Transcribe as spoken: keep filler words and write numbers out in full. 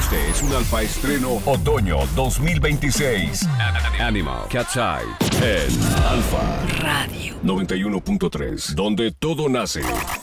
Este es un Alfa Estreno Otoño dos mil veintiséis. Animal Cat's Eye en Alfa Radio noventa y uno punto tres, donde todo nace.